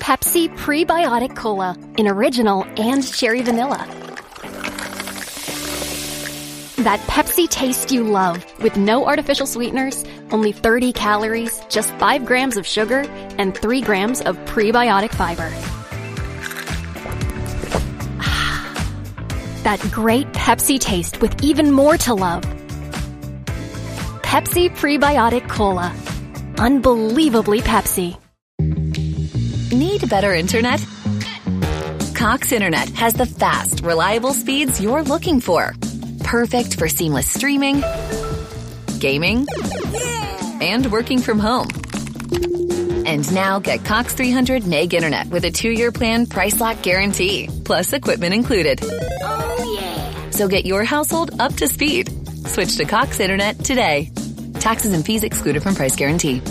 Pepsi Prebiotic Cola in original and cherry vanilla. That Pepsi taste you love, with no artificial sweeteners, only 30 calories, just 5 grams of sugar, and 3 grams of prebiotic fiber. That great Pepsi taste with even more to love. Pepsi Prebiotic Cola. Unbelievably Pepsi. Need better internet? Cox Internet has the fast, reliable speeds you're looking for. Perfect for seamless streaming, gaming, and working from home. And now get Cox 300 meg internet with a 2-year plan price lock guarantee, plus equipment included. Oh, yeah. So get your household up to speed. Switch to Cox Internet today. Taxes and fees excluded from price guarantee.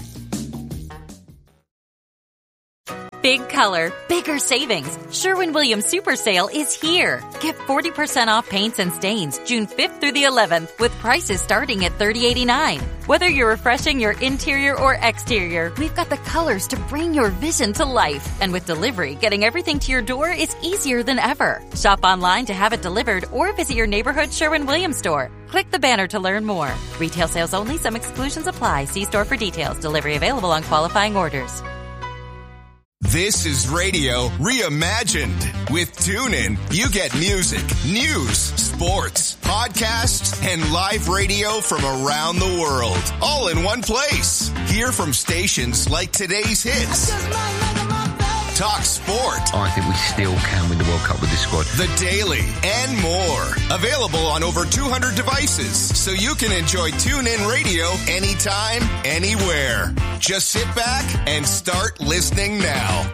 Big color, bigger savings. Sherwin-Williams Super Sale is here. Get 40% off paints and stains June 5th through the 11th with prices starting at $30.89. Whether you're refreshing your interior or exterior, we've got the colors to bring your vision to life. And with delivery, getting everything to your door is easier than ever. Shop online to have it delivered or visit your neighborhood Sherwin-Williams store. Click the banner to learn more. Retail sales only. Some exclusions apply. See store for details. Delivery available on qualifying orders. This is radio reimagined. With TuneIn, you get music, news, sports, podcasts, and live radio from around the world, all in one place. Hear from stations like today's hits, Talk Sport, I think we still can win the World Cup with this squad, The Daily, and more. Available on over 200 devices, so you can enjoy TuneIn radio anytime, anywhere. Just sit back and start listening now.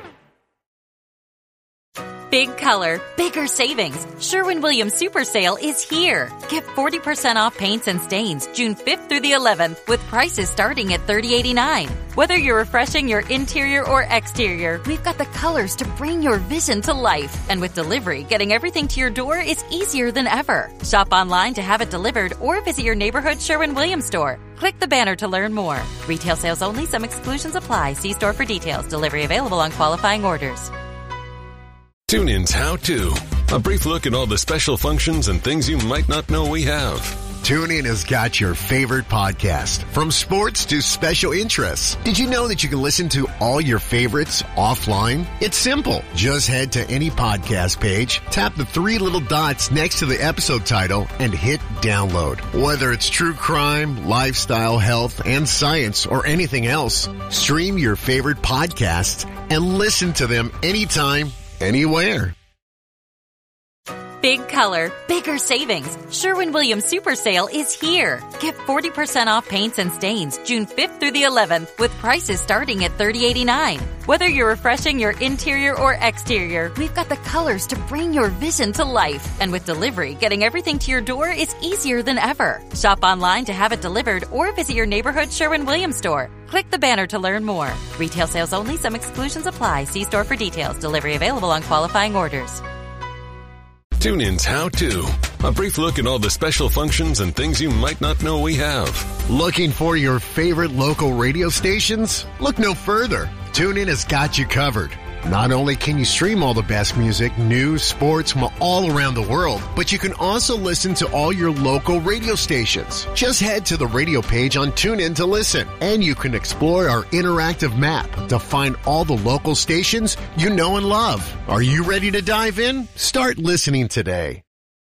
Big color, bigger savings. Sherwin-Williams Super Sale is here. Get 40% off paints and stains June 5th through the 11th with prices starting at $30.89. Whether you're refreshing your interior or exterior, we've got the colors to bring your vision to life. And with delivery, getting everything to your door is easier than ever. Shop online to have it delivered or visit your neighborhood Sherwin-Williams store. Click the banner to learn more. Retail sales only. Some exclusions apply. See store for details. Delivery available on qualifying orders. TuneIn's How To. A brief look at all the special functions and things you might not know we have. TuneIn has got your favorite podcast, from sports to special interests. Did you know that you can listen to all your favorites offline? It's simple. Just head to any podcast page, tap the 3 little dots next to the episode title, and hit download. Whether it's true crime, lifestyle, health, and science, or anything else, stream your favorite podcasts and listen to them anytime, anywhere. Big color, bigger savings. Sherwin-Williams Super Sale is here. Get 40% off paints and stains June 5th through the 11th with prices starting at $30.89. Whether you're refreshing your interior or exterior, we've got the colors to bring your vision to life. And with delivery, getting everything to your door is easier than ever. Shop online to have it delivered or visit your neighborhood Sherwin-Williams store. Click the banner to learn more. Retail sales only. Some exclusions apply. See store for details. Delivery available on qualifying orders. TuneIn's How To. A brief look at all the special functions and things you might not know we have. Looking for your favorite local radio stations? Look no further. TuneIn has got you covered. Not only can you stream all the best music, news, sports from all around the world, but you can also listen to all your local radio stations. Just head to the radio page on TuneIn to listen, and you can explore our interactive map to find all the local stations you know and love. Are you ready to dive in? Start listening today.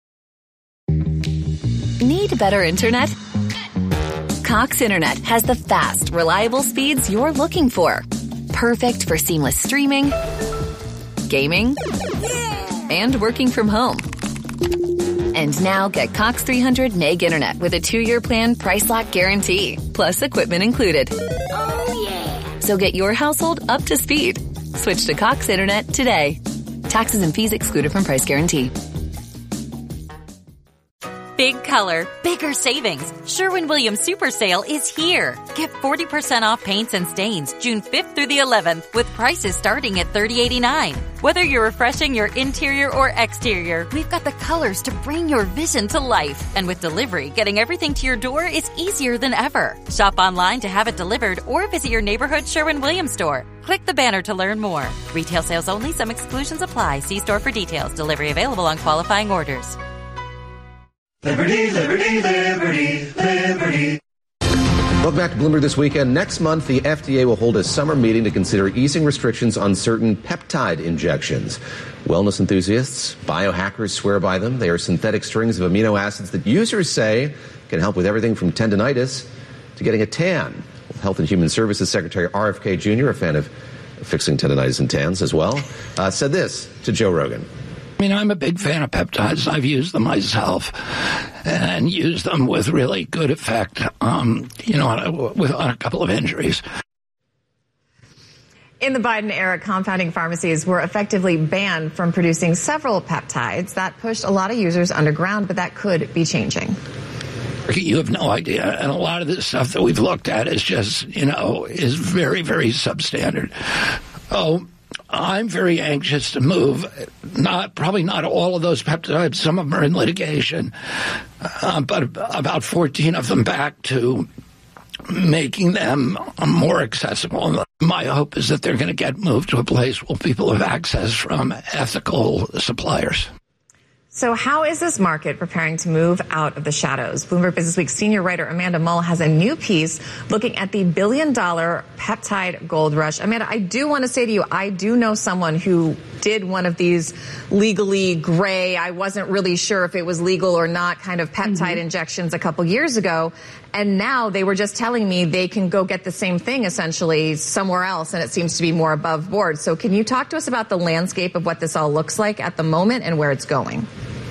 Need better internet? Cox Internet has the fast, reliable speeds you're looking for. Perfect for seamless streaming, gaming, and working from home. And now get Cox 300 meg internet with a 2-year plan price lock guarantee, plus equipment included. Oh, yeah. So get your household up to speed. Switch to Cox Internet today. Taxes and fees excluded from price guarantee. Big color, bigger savings. Sherwin-Williams Super Sale is here. Get 40% off paints and stains June 5th through the 11th with prices starting at $30.89. Whether you're refreshing your interior or exterior, we've got the colors to bring your vision to life. And with delivery, getting everything to your door is easier than ever. Shop online to have it delivered or visit your neighborhood Sherwin-Williams store. Click the banner to learn more. Retail sales only. Some exclusions apply. See store for details. Delivery available on qualifying orders. Liberty, liberty, liberty, liberty. Welcome back to Bloomberg This Weekend. Next month, the FDA will hold a summer meeting to consider easing restrictions on certain peptide injections. Wellness enthusiasts, biohackers swear by them. They are synthetic strings of amino acids that users say can help with everything from tendinitis to getting a tan. Health and Human Services Secretary RFK Jr., a fan of fixing tendinitis and tans as well, said this to Joe Rogan. I mean, I'm a big fan of peptides. I've used them myself and used them with really good effect, on a couple of injuries. In the Biden era, compounding pharmacies were effectively banned from producing several peptides. That pushed a lot of users underground, but that could be changing. You have no idea. And a lot of this stuff that we've looked at is just, is very, very substandard. Oh, I'm very anxious to move, probably not all of those peptides, some of them are in litigation, but about 14 of them back to making them more accessible. My hope is that they're going to get moved to a place where people have access from ethical suppliers. So how is this market preparing to move out of the shadows? Bloomberg Businessweek senior writer Amanda Mull has a new piece looking at the billion-dollar peptide gold rush. Amanda, I do want to say to you, I do know someone who did one of these legally gray, I wasn't really sure if it was legal or not, kind of peptide injections a couple years ago. And now they were just telling me they can go get the same thing essentially somewhere else, and it seems to be more above board. So can you talk to us about the landscape of what this all looks like at the moment and where it's going?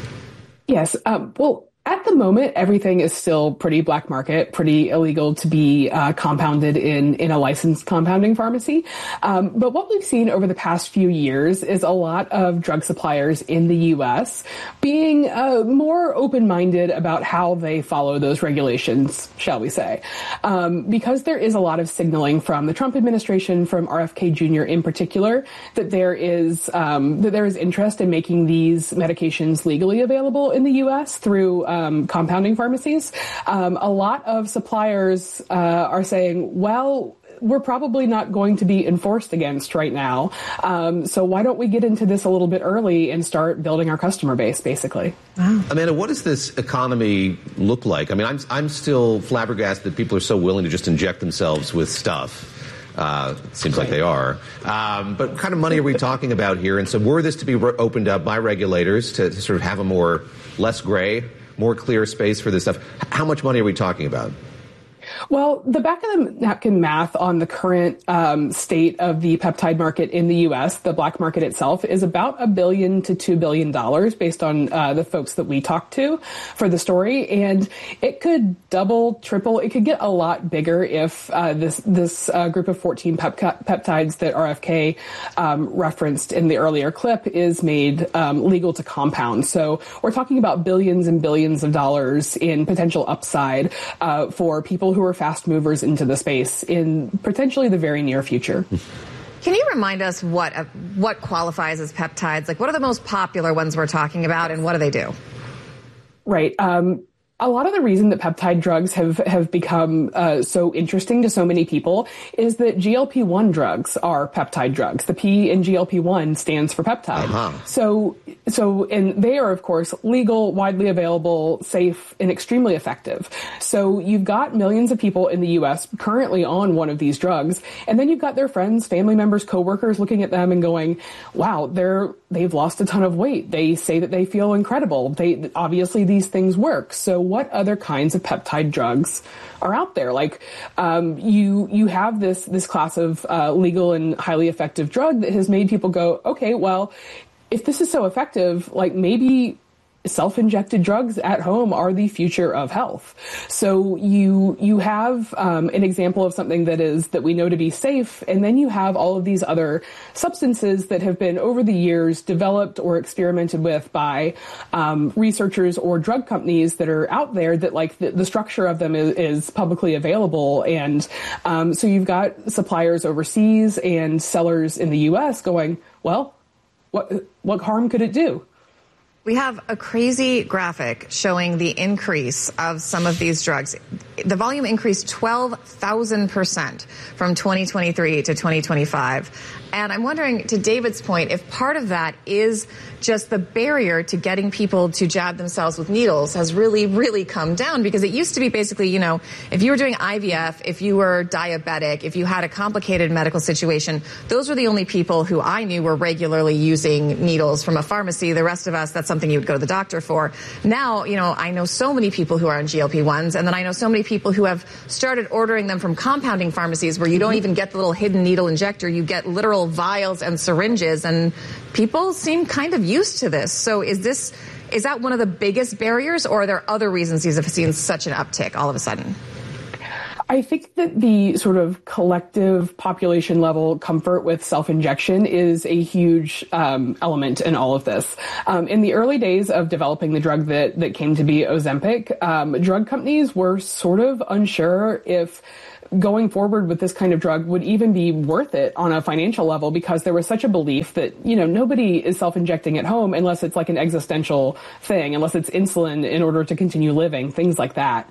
Yes. Well, at the moment, everything is still pretty black market, pretty illegal to be compounded in a licensed compounding pharmacy. But what we've seen over the past few years is a lot of drug suppliers in the U.S. being more open-minded about how they follow those regulations, shall we say. Because there is a lot of signaling from the Trump administration, from RFK Jr. in particular, that there is interest in making these medications legally available in the U.S. through compounding pharmacies. A lot of suppliers are saying, well, we're probably not going to be enforced against right now. So why don't we get into this a little bit early and start building our customer base, basically? Wow. Amanda, what does this economy look like? I mean, I'm still flabbergasted that people are so willing to just inject themselves with stuff. It seems like they are. But what kind of money are we talking about here? And so were this to be opened up by regulators to sort of have a less gray, more clear space for this stuff, how much money are we talking about? Well, the back of the napkin math on the current state of the peptide market in the U.S., the black market itself, is about $1 billion to $2 billion based on the folks that we talked to for the story. And it could double, triple. It could get a lot bigger if this group of 14 peptides that RFK referenced in the earlier clip is made legal to compound. So we're talking about billions and billions of dollars in potential upside for people who are fast movers into the space in potentially the very near future. Can you remind us what qualifies as peptides? Like, what are the most popular ones we're talking about, and what do they do? Right. A lot of the reason that peptide drugs have become so interesting to so many people is that GLP-1 drugs are peptide drugs. The P in GLP-1 stands for peptide. So, and they are, of course, legal, widely available, safe, and extremely effective. So you've got millions of people in the U.S. currently on one of these drugs, and then you've got their friends, family members, coworkers looking at them and going, wow, they've lost a ton of weight. They say that they feel incredible. Obviously these things work. So what other kinds of peptide drugs are out there? Like, you have this class of legal and highly effective drug that has made people go, okay, well, if this is so effective, like maybe self-injected drugs at home are the future of health. So you have an example of something that we know to be safe, and then you have all of these other substances that have been over the years developed or experimented with by researchers or drug companies that are out there that like the structure of them is publicly available. And so you've got suppliers overseas and sellers in the U.S. going, well, what harm could it do? We have a crazy graphic showing the increase of some of these drugs. The volume increased 12,000% from 2023 to 2025. And I'm wondering, to David's point, if part of that is just the barrier to getting people to jab themselves with needles has really, really come down, because it used to be basically, you know, if you were doing IVF, if you were diabetic, if you had a complicated medical situation, those were the only people who I knew were regularly using needles from a pharmacy. The rest of us, that's something you would go to the doctor for. Now, you know, I know so many people who are on GLP-1s, and then I know so many people who have started ordering them from compounding pharmacies where you don't even get the little hidden needle injector, you get literal vials and syringes, and people seem kind of used to this. So is that one of the biggest barriers, or are there other reasons these have seen such an uptick all of a sudden? I think that the sort of collective population level comfort with self-injection is a huge element in all of this. In the early days of developing the drug that came to be Ozempic, drug companies were sort of unsure if going forward with this kind of drug would even be worth it on a financial level, because there was such a belief that, you know, nobody is self-injecting at home unless it's like an existential thing, unless it's insulin in order to continue living, things like that.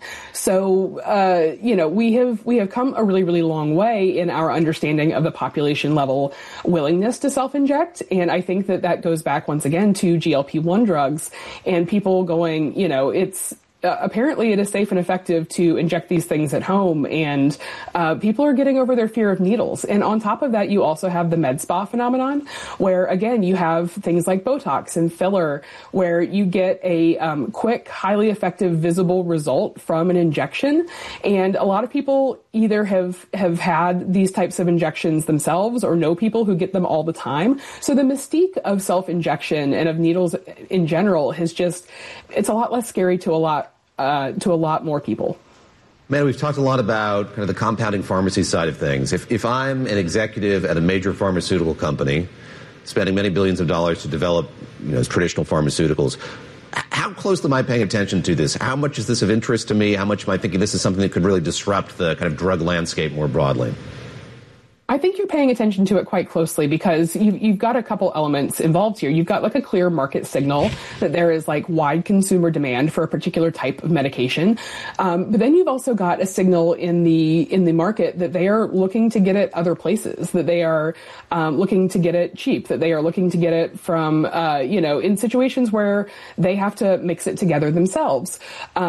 So, you know, we have come a really, really long way in our understanding of the population level willingness to self-inject. And I think that goes back once again to GLP-1 drugs and people going, you know, it's, apparently it is safe and effective to inject these things at home, and people are getting over their fear of needles. And on top of that, you also have the med spa phenomenon, where again, you have things like Botox and filler, where you get a quick, highly effective, visible result from an injection. And a lot of people either have had these types of injections themselves or know people who get them all the time. So the mystique of self-injection and of needles in general it's a lot less scary to a lot more people. Man, we've talked a lot about kind of the compounding pharmacy side of things. If I'm an executive at a major pharmaceutical company spending many billions of dollars to develop, you know, traditional pharmaceuticals, how closely am I paying attention to this? How much is this of interest to me? How much am I thinking this is something that could really disrupt the kind of drug landscape more broadly? I think you're paying attention to it quite closely, because you've got a couple elements involved here. You've got like a clear market signal that there is like wide consumer demand for a particular type of medication. But then you've also got a signal in the market that they are looking to get it other places, that they are looking to get it cheap, that they are looking to get it from, you know, in situations where they have to mix it together themselves.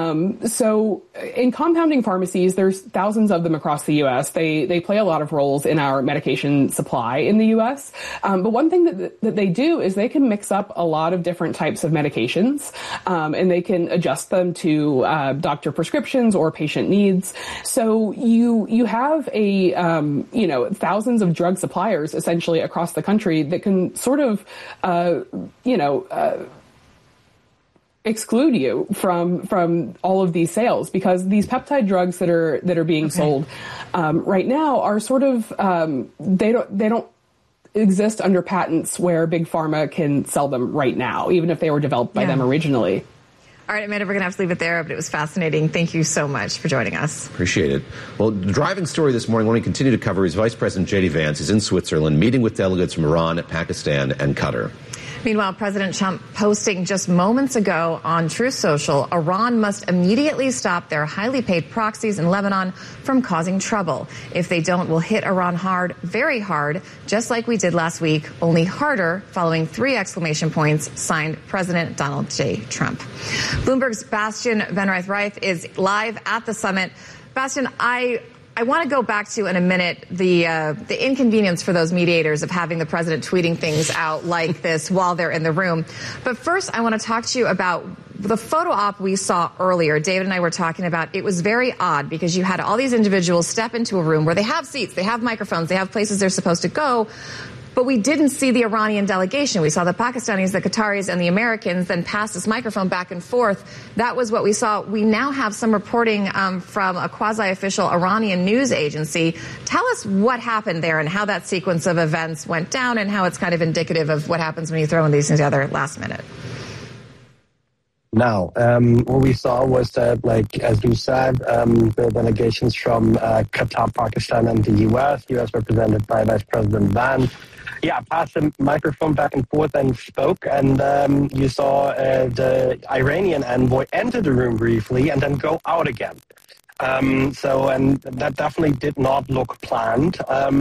So in compounding pharmacies, there's thousands of them across the U.S. They play a lot of roles in our medication supply in the U.S. But one thing that they do is they can mix up a lot of different types of medications, and they can adjust them to doctor prescriptions or patient needs. So you have you know, thousands of drug suppliers essentially across the country that can sort of, you know, exclude you from all of these sales, because these peptide drugs that are being sold right now are sort of they don't exist under patents where Big Pharma can sell them right now, even if they were developed by them originally. All right, Amanda, we're going to have to leave it there, but it was fascinating. Thank you so much for joining us. Appreciate it. Well, the driving story this morning, when we continue to cover, is Vice President J.D. Vance is in Switzerland meeting with delegates from Iran, Pakistan, and Qatar. Meanwhile, President Trump posting just moments ago on Truth Social, Iran must immediately stop their highly paid proxies in Lebanon from causing trouble. If they don't, we'll hit Iran hard, very hard, just like we did last week, only harder, following 3 exclamation points, signed President Donald J. Trump. Bloomberg's Bastian Van Reith is live at the summit. Bastian, I want to go back to, in a minute, the inconvenience for those mediators of having the president tweeting things out like this while they're in the room. But first, I want to talk to you about the photo op we saw earlier. David and I were talking about it was very odd, because you had all these individuals step into a room where they have seats, they have microphones, they have places they're supposed to go. But we didn't see the Iranian delegation. We saw the Pakistanis, the Qataris, and the Americans then pass this microphone back and forth. That was what we saw. We now have some reporting from a quasi-official Iranian news agency. Tell us what happened there and how that sequence of events went down and how it's kind of indicative of what happens when you throw in these things together last minute. Now, what we saw was that, like, as you said, the delegations from Qatar, Pakistan, and the U.S. represented by Vice President Vance, passed the microphone back and forth and spoke. And you saw the Iranian envoy enter the room briefly and then go out again. And that definitely did not look planned.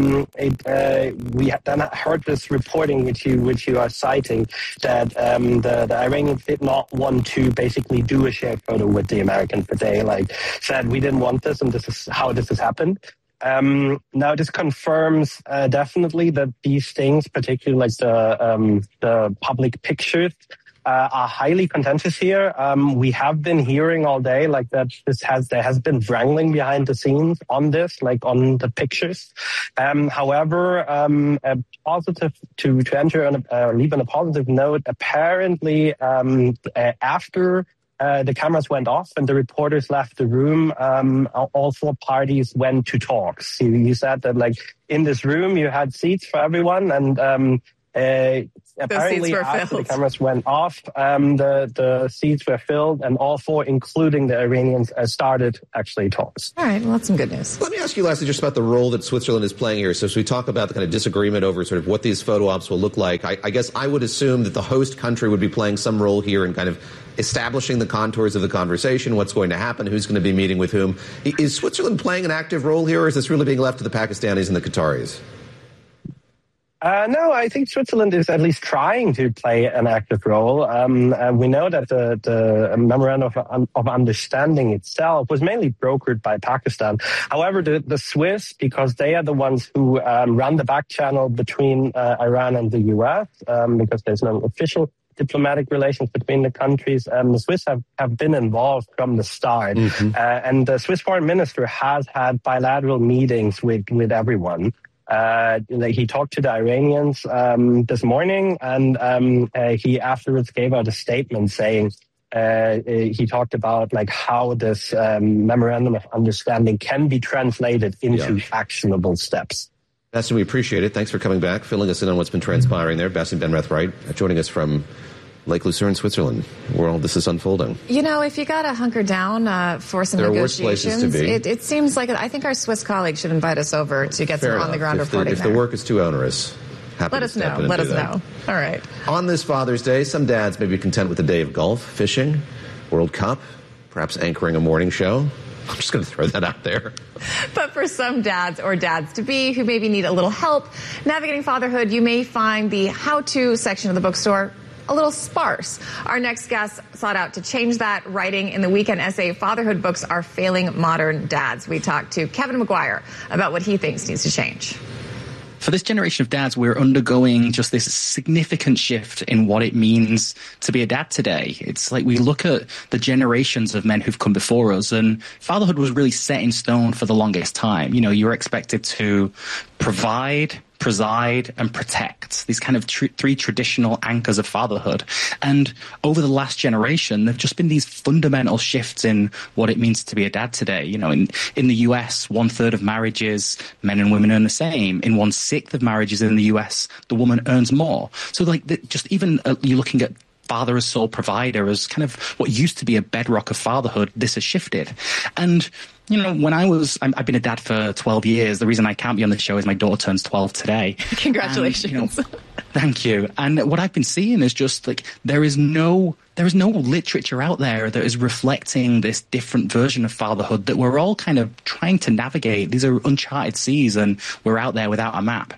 We then heard this reporting which you are citing that the Iranians did not want to basically do a shared photo with the Americans, but they said we didn't want this, and this is how this has happened. Now this confirms definitely that these things, particularly like the public pictures, are highly contentious here. We have been hearing all day that there has been wrangling behind the scenes on this, like on the pictures. However, a positive to enter on leave on a positive note. Apparently, after the cameras went off and the reporters left the room, all four parties went to talks. You said that in this room you had seats for everyone, and apparently after the cameras went off, the seats were filled, and all four, including the Iranians, started actually talks. All right, well, that's some good news. Let me ask you lastly just about the role that Switzerland is playing here. So as we talk about the kind of disagreement over sort of what these photo ops will look like, I guess I would assume that the host country would be playing some role here in kind of establishing the contours of the conversation, what's going to happen, who's going to be meeting with whom. Is Switzerland playing an active role here, or is this really being left to the Pakistanis and the Qataris? No, I think Switzerland is at least trying to play an active role. We know that the memorandum of understanding itself was mainly brokered by Pakistan. However, the Swiss, because they are the ones who run the back channel between Iran and the U.S., because there's no official diplomatic relations between the countries, the Swiss have been involved from the start. Mm-hmm. And the Swiss foreign minister has had bilateral meetings with everyone. He talked to the Iranians this morning, and he afterwards gave out a statement saying he talked about how this memorandum of understanding can be translated into actionable steps. Bastian, we appreciate it. Thanks for coming back, filling us in on what's been transpiring there. Bastian Benrath-Wright joining us from Lake Lucerne, Switzerland, where all this is unfolding. You know, if you got to hunker down for some negotiations, it seems like I think our Swiss colleagues should invite us over to get some on-the-ground reporting. If the work is too onerous, let us know. Let us know. All right. On this Father's Day, some dads may be content with a day of golf, fishing, World Cup, perhaps anchoring a morning show. I'm just going to throw that out there. But for some dads or dads-to-be who maybe need a little help navigating fatherhood, you may find the how-to section of the bookstore a little sparse. Our next guest sought out to change that, writing in the weekend essay, Fatherhood Books Are Failing Modern Dads. We talked to Kevin McGuire about what he thinks needs to change. For this generation of dads, we're undergoing just this significant shift in what it means to be a dad today. It's like we look at the generations of men who've come before us, and fatherhood was really set in stone for the longest time. You know, you were expected to provide, preside, and protect, these kind of three traditional anchors of fatherhood. And over the last generation, there've just been these fundamental shifts in what it means to be a dad today. You know, in the US, 1/3 of marriages, men and women earn the same. In 1/6 of marriages in the US, the woman earns more. So just even you're looking at father as sole provider as kind of what used to be a bedrock of fatherhood, this has shifted. And you know, when I've been a dad for 12 years. The reason I can't be on the show is my daughter turns 12 today. Congratulations. And, thank you. And what I've been seeing is just there is no literature out there that is reflecting this different version of fatherhood that we're all kind of trying to navigate. These are uncharted seas, and we're out there without a map.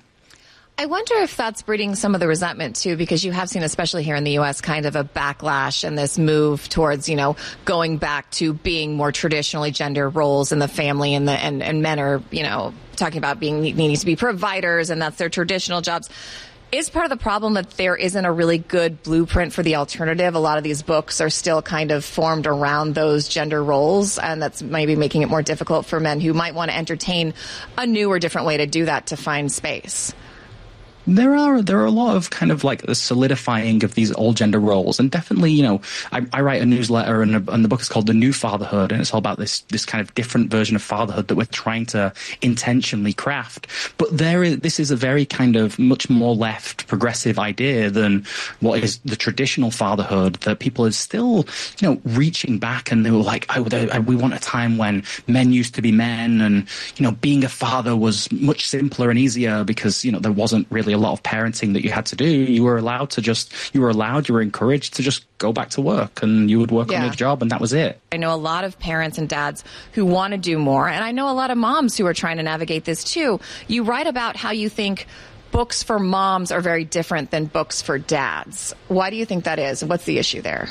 I wonder if that's breeding some of the resentment, too, because you have seen, especially here in the U.S., kind of a backlash and this move towards, going back to being more traditionally gender roles in the family, and men are, talking about needing to be providers, and that's their traditional jobs. Is part of the problem that there isn't a really good blueprint for the alternative? A lot of these books are still kind of formed around those gender roles, and that's maybe making it more difficult for men who might want to entertain a new or different way to do that to find space. There are a lot of kind of like the solidifying of these all gender roles, and definitely, I write a newsletter, and the book is called The New Fatherhood, and it's all about this kind of different version of fatherhood that we're trying to intentionally craft. But this is a very kind of much more left progressive idea than what is the traditional fatherhood that people are still, reaching back, and they were like, we want a time when men used to be men, and being a father was much simpler and easier because there wasn't really a lot of parenting that you had to do. You were encouraged to just go back to work, and you would work on your job, and that was it. I know a lot of parents and dads who want to do more, and I know a lot of moms who are trying to navigate this too. You write about how you think books for moms are very different than books for dads. Why do you think that is? What's the issue there?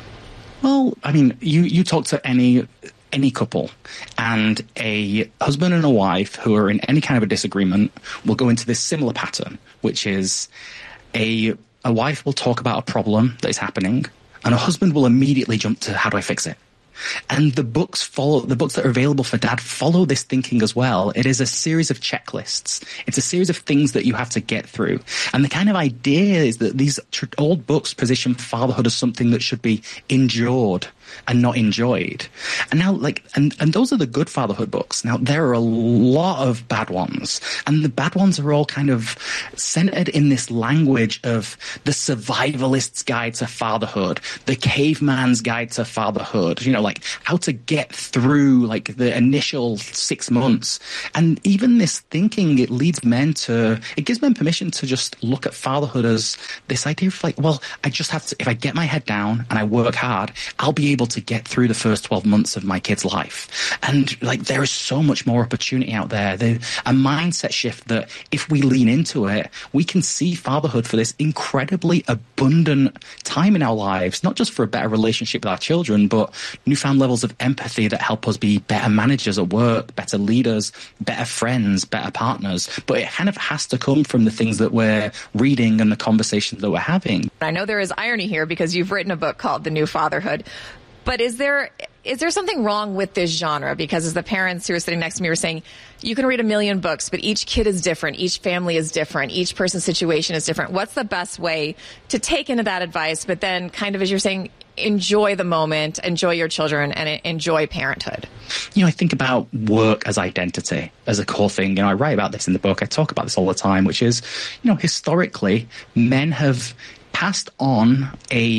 Well, I mean, you talk to any couple, and a husband and a wife who are in any kind of a disagreement will go into this similar pattern, which is a wife will talk about a problem that is happening, and a husband will immediately jump to, how do I fix it? And the books that are available for dad follow this thinking as well. It is a series of checklists. It's a series of things that you have to get through. And the kind of idea is that these old books position fatherhood as something that should be endured and not enjoyed. And now, and those are the good fatherhood books. Now, there are a lot of bad ones, and the bad ones are all kind of centered in this language of the survivalist's guide to fatherhood, the caveman's guide to fatherhood, like how to get through like the initial 6 months. And even this thinking, it gives men permission to just look at fatherhood as this idea of like, well, I just have to, if I get my head down and I work hard, I'll be able to get through the first 12 months of my kid's life. And like, there is so much more opportunity out there. A mindset shift that if we lean into it, we can see fatherhood for this incredibly abundant time in our lives, not just for a better relationship with our children, but newfound levels of empathy that help us be better managers at work, better leaders, better friends, better partners. But it kind of has to come from the things that we're reading and the conversations that we're having. I know there is irony here because you've written a book called The New Fatherhood. But is there something wrong with this genre? Because as the parents who are sitting next to me were saying, you can read 1 million books, but each kid is different. Each family is different. Each person's situation is different. What's the best way to take into that advice, but then kind of, as you're saying, enjoy the moment, enjoy your children, and enjoy parenthood? I think about work as identity, as a core thing. I write about this in the book. I talk about this all the time, which is, historically, men have passed on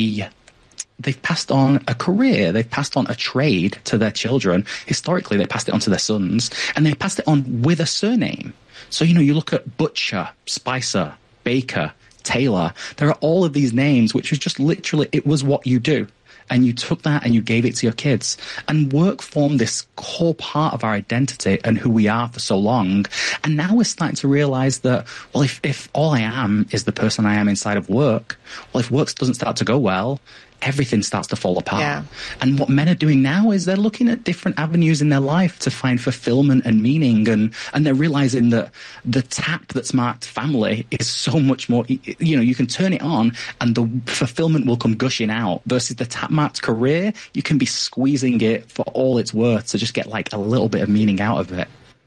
they've passed on a career, they've passed on a trade to their children. Historically, they passed it on to their sons, and they passed it on with a surname. So, you look at Butcher, Spicer, Baker, Taylor. There are all of these names, which was just literally, it was what you do. And you took that and you gave it to your kids. And work formed this core part of our identity and who we are for so long. And now we're starting to realize that, well, if all I am is the person I am inside of work, well, if work doesn't start to go well, everything starts to fall apart. Yeah. And what men are doing now is they're looking at different avenues in their life to find fulfillment and meaning. And they're realizing that the tap that's marked family is so much more, you can turn it on and the fulfillment will come gushing out, versus the tap marked career, you can be squeezing it for all it's worth to just get like a little bit of meaning out of it.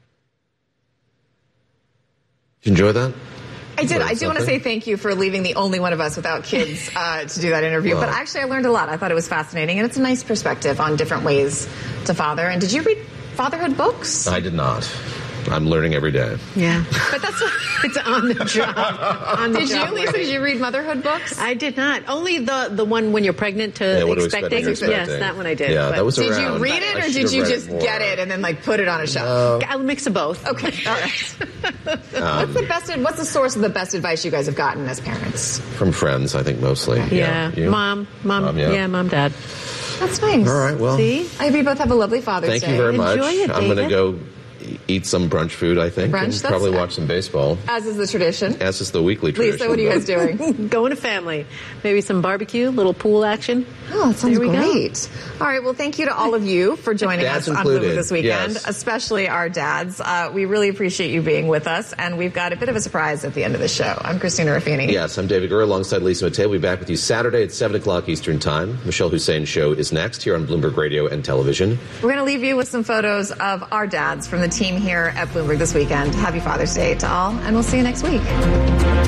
Did you enjoy that? I did. I do want to say thank you for leaving the only one of us without kids to do that interview. But actually, I learned a lot. I thought it was fascinating, and it's a nice perspective on different ways to father. And did you read fatherhood books? I did not. I'm learning every day. Yeah. But that's it's on the job. Did you, Lisa? Did you read motherhood books? I did not. Only the one when you're pregnant to expecting. Yes, that one I did. Yeah, that was did around. You read it, or did you just get it and then put it on a shelf? A mix of both. Okay. All right. What's the source of the best advice you guys have gotten as parents? From friends, I think mostly. Yeah. Mom, yeah, mom, dad. That's nice. All right. Well, see, I hope you both have a lovely Father's Day. Thank you very much. Enjoy it, I'm going to go eat some brunch food, I think, brunch, and probably watch some baseball. As is the tradition. As is the weekly tradition. Lisa, what are you guys doing? Going to family. Maybe some barbecue, little pool action. Oh, that sounds great. All right, well, thank you to all of you for joining us on Bloomberg this weekend, especially our dads. We really appreciate you being with us, and we've got a bit of a surprise at the end of the show. I'm Christina Ruffini. Yes, I'm David Gurr alongside Lisa Mateo. We'll be back with you Saturday at 7 o'clock Eastern Time. Michelle Hussein's show is next here on Bloomberg Radio and Television. We're going to leave you with some photos of our dads from the team here at Bloomberg this weekend. Happy Father's Day to all, and we'll see you next week.